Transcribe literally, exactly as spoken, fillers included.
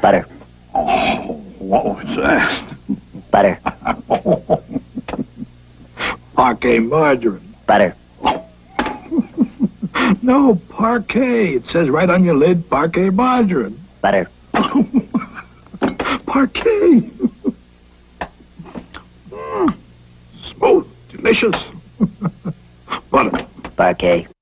Butter. Oh, what was that? Butter. Parquet margarine. Butter. No, parquet. It says right on your lid, parquet margarine. Butter. Parquet. Mm, smooth, delicious. Butter. Parquet.